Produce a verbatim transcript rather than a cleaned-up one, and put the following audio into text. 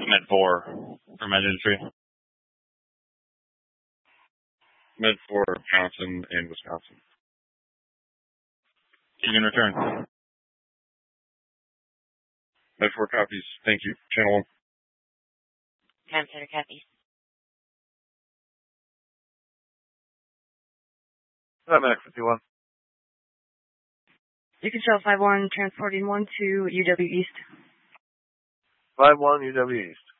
Med four for Med Entry. Med four, Wisconsin and Wisconsin. You can return. Med four copies. Thank you. Channel one. Time center copies. Mac fifty-one. You can show five one transporting one to U W East. five one U W East.